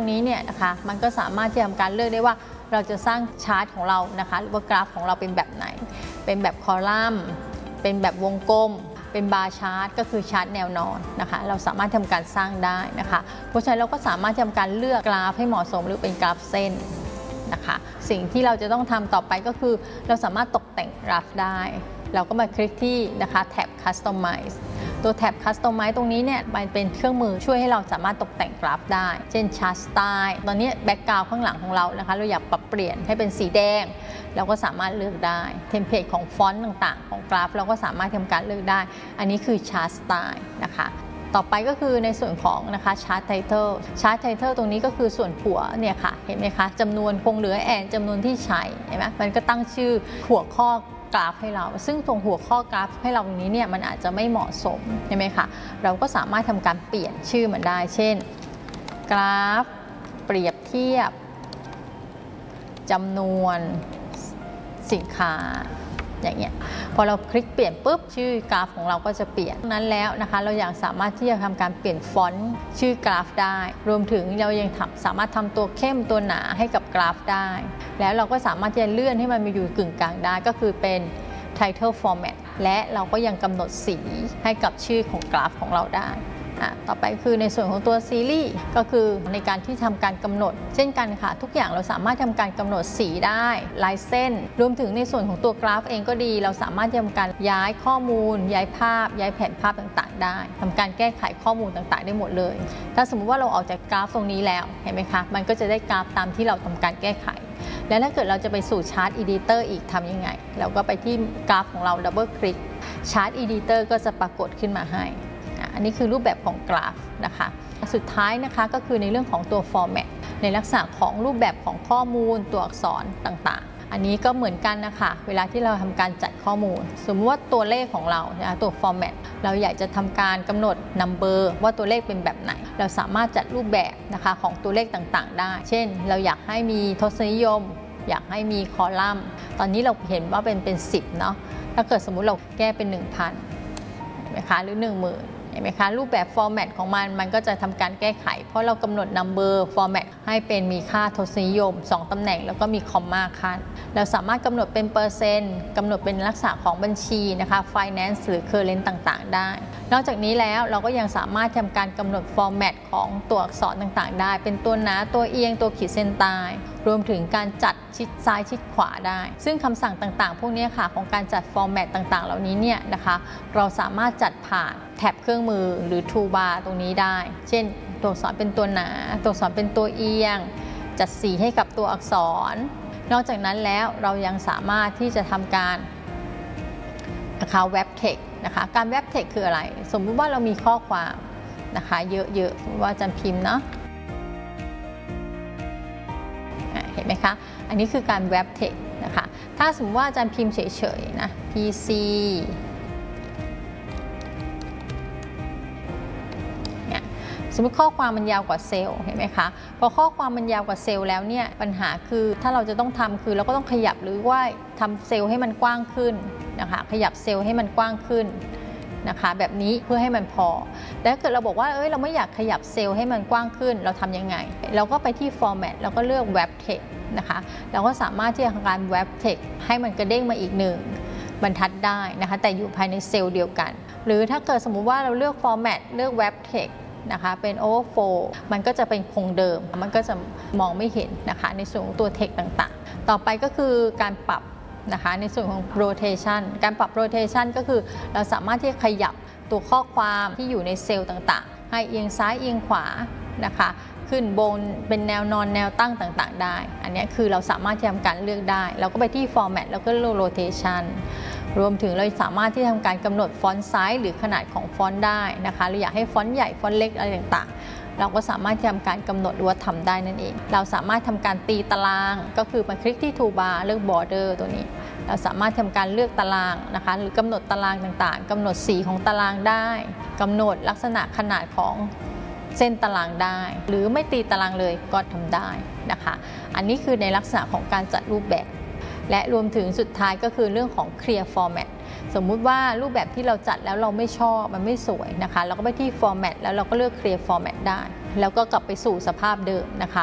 นี้เนี่ยนะคะมันก็สามารถที่จะทำการเลือกได้ว่าเราจะสร้างชาร์ตของเรานะคะหรือว่ากราฟของเราเป็นแบบไหนเป็นแบบคอลัมน์เป็นแบบวงกลมเป็นบาร์ชาร์ตก็คือชาร์ตแนวนอนนะคะเราสามารถทำการสร้างได้นะคะเพราะฉะนั้นเราก็สามารถทำการเลือกกราฟให้เหมาะสมหรือเป็นกราฟเส้นนะคะสิ่งที่เราจะต้องทำต่อไปก็คือเราสามารถตกแต่งกราฟได้เราก็มาคลิกที่นะคะแท็บ Customize ตัวแท็บ Customize ตรงนี้เนี่ยมันเป็นเครื่องมือช่วยให้เราสามารถตกแต่งกราฟได้เช่น Chart Style ตอนนี้แบ็กกราวด์ข้างหลังของเรานะคะเราอยากปรับเปลี่ยนให้เป็นสีแดงเราก็สามารถเลือกได้เทมเพลตของฟอนต์ต่างๆของกราฟเราก็สามารถทำการเลือกได้อันนี้คือ Chart Style นะคะต่อไปก็คือในส่วนของนะคะ Chart Title Chart Title ตรงนี้ก็คือส่วนหัวเนี่ยค่ะเห็นไหมคะจำนวนคงเหลือแอนจำนวนที่ใช้เห็นไหมมันก็ตั้งชื่อหัวข้อกราฟให้เราซึ่งตรงหัวข้อกราฟให้เราตรงนี้เนี่ยมันอาจจะไม่เหมาะสมใช่ไหมคะเราก็สามารถทำการเปลี่ยนชื่อมันได้เช่นกราฟเปรียบเทียบจำนวนสินค้าอย่างเงี้ยพอเราคลิกเปลี่ยนปุ๊บชื่อกราฟของเราก็จะเปลี่ยนนั้นแล้วนะคะเรายังสามารถที่จะทำการเปลี่ยนฟอนต์ชื่อกราฟได้รวมถึงเรายังสามารถทำตัวเข้มตัวหนาให้กับกราฟได้แล้วเราก็สามารถที่จะเลื่อนให้มันมาอยู่กึ่งกลางได้ก็คือเป็น Title Format และเราก็ยังกำหนดสีให้กับชื่อของกราฟของเราได้ต่อไปคือในส่วนของตัวซีรีส์ก็คือในการที่ทำการกำหนดเช่นกันค่ะทุกอย่างเราสามารถทำการกำหนดสีได้ลายเส้นรวมถึงในส่วนของตัวกราฟเองก็ดีเราสามารถทำการย้ายข้อมูลย้ายภาพย้ายแผนภาพต่างๆได้ทำการแก้ไขข้อมูลต่างๆได้หมดเลยถ้าสมมุติว่าเราออกจากกราฟตรงนี้แล้วเห็นไหมคะมันก็จะได้กราฟตามที่เราทำการแก้ไขและถ้าเกิดเราจะไปสู่ชาร์ตอีดิเตอร์อีกทำยังไงเราก็ไปที่กราฟของเราดับเบิลคลิกชาร์ตอีดิเตอร์ก็จะปรากฏขึ้นมาให้อันนี้คือรูปแบบของกราฟนะคะสุดท้ายนะคะก็คือในเรื่องของตัว format ในลักษณะของรูปแบบของข้อมูลตัวอักษรต่างๆอันนี้ก็เหมือนกันนะคะเวลาที่เราทำการจัดข้อมูลสมมติว่าตัวเลขของเราตัว format เราอยากจะทำการกำหนด number ว่าตัวเลขเป็นแบบไหนเราสามารถจัดรูปแบบนะคะของตัวเลขต่างๆได้เช่นเราอยากให้มีทศนิยมอยากให้มีคอลัมน์ตอนนี้เราเห็นว่าเป็น10เนาะถ้าเกิดสมมุติเราแก้เป็น 1,000 เห็นไหมคะหรือ 10,000เห็นไหมคะรูปแบบ format ของมันก็จะทำการแก้ไขเพราะเรากำหนด number format ให้เป็นมีค่าทศนิยม2ตำแหน่งแล้วก็มีคอมมาขั้นเราสามารถกำหนดเป็นเปอร์เซ็นต์กำหนดเป็นลักษณะของบัญชีนะคะ finance หรือ current ต่างๆได้นอกจากนี้แล้วเราก็ยังสามารถทำการกำหนด format ของตัวอักษรต่างๆได้เป็นตัวหนาตัวเอียงตัวขีดเส้นใต้รวมถึงการจัดชิดซ้ายชิดขวาได้ซึ่งคำสั่งต่างๆพวกนี้ค่ะของการจัด format ต่างๆเหล่านี้เนี่ยนะคะเราสามารถจัดผ่านแท็บเครื่องมือหรือ toolbar ตรงนี้ได้เช่นตัวอักษรเป็นตัวหนาตัวอักษรเป็นตัวเอียงจัดสีให้กับตัวอักษรนอกจากนั้นแล้วเรายังสามารถที่จะทำการนะคะเว็บเทคนะคะการเว็บเทคคืออะไรสมมุติว่าเรามีข้อความนะคะเยอะๆว่าอาจารย์พิมพ์เนาะเห็นไหมคะอันนี้คือการเว็บเทคนะคะถ้าสมมติว่าอาจารย์พิมพ์เฉยๆนะ PCสมมติข้อความมันยาวกว่าเซลล์เห็นไหมคะพอข้อความมันยาวกว่าเซลล์แล้วเนี่ยปัญหาคือถ้าเราจะต้องทำคือเราก็ต้องขยับหรือว่าทำเซลล์ให้มันกว้างขึ้นนะคะขยับเซลล์ให้มันกว้างขึ้นนะคะแบบนี้เพื่อให้มันพอแต่ถ้าเกิดเราบอกว่าเราไม่อยากขยับเซลล์ให้มันกว้างขึ้นเราทำยังไงเราก็ไปที่ format แล้วก็เลือก web text นะคะเราก็สามารถที่จะทำการ web text ให้มันกระเด้งมาอีก1บรรทัดได้นะคะแต่อยู่ภายในเซลล์เดียวกันหรือถ้าเกิดสมมุติว่าเราเลือก format เลือก web textนะคะเป็น overflow มันก็จะเป็นคงเดิมมันก็จะมองไม่เห็นนะคะในส่วนของตัว text ต่างๆต่อไปก็คือการปรับนะคะในส่วนของ rotation การปรับ rotation ก็คือเราสามารถที่จะขยับตัวข้อความที่อยู่ในเซลล์ต่างๆให้เอียงซ้ายเอียงขวานะคะขึ้นบนเป็นแนวนอนแนวตั้งต่างๆได้อันนี้คือเราสามารถที่ทำการเลือกได้เราก็ไปที่ format แล้วก็เลือก rotation รวมถึงเราสามารถที่ทำการกำหนดฟอนต์ไซส์หรือขนาดของฟอนต์ได้นะคะเราอยากให้ฟอนต์ใหญ่ฟอนต์เล็กอะไรต่างๆเราก็สามารถทำการกำหนดหรือว่าทำได้นั่นเองเราสามารถทำการตีตารางก็คือมาคลิกที่ toolbar เลือก border ตัวนี้เราสามารถทำการเลือกตารางนะคะหรือกำหนดตารางต่างๆกำหนดสีของตารางได้กำหนดลักษณะขนาดของเส้นตารางได้หรือไม่ตีตารางเลยก็ทำได้นะคะอันนี้คือในลักษณะของการจัดรูปแบบและรวมถึงสุดท้ายก็คือเรื่องของ clear format สมมุติว่ารูปแบบที่เราจัดแล้วเราไม่ชอบมันไม่สวยนะคะเราก็ไปที่ format แล้วเราก็เลือก clear format ได้แล้วก็กลับไปสู่สภาพเดิมนะคะ